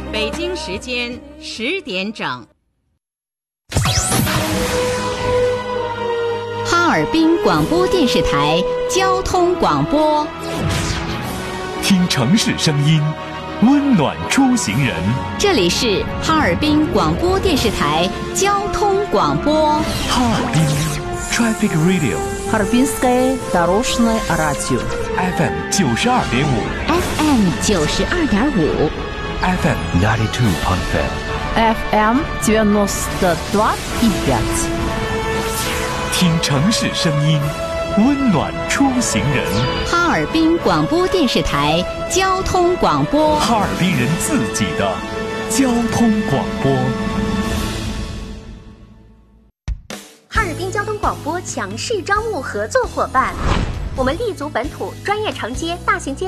北京时间10点整。 哈尔滨广播电视台交通广播， 听城市声音，温暖出行人。 这里是哈尔滨广播电视台交通广播。 哈尔滨 Traffic Radio， Харбинское дорожное радио FM 92.5 FM 92.5 FM 92.5 FM 92.5。 听城市声音，温暖出行人。 哈尔滨广播电视台交通广播， 哈尔滨人自己的交通广播。 哈尔滨交通广播强势招募合作伙伴，我们立足本土，专业承接大型接